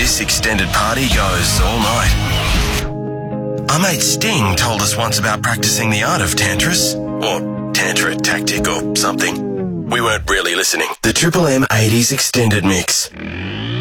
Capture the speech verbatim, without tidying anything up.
this extended party goes all night. Our mate Sting told us once about practicing the art of tantras, or tantra tactic or something. We weren't really listening. The Triple M eighties Extended Mix.